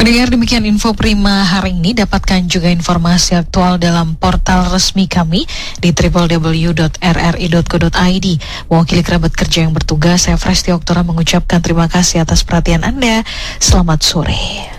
Pendengar, demikian info Prima hari ini. Dapatkan juga informasi aktual dalam portal resmi kami di www.rri.co.id. Mewakili kerabat kerja yang bertugas, saya Fresti Oktora mengucapkan terima kasih atas perhatian Anda. Selamat sore.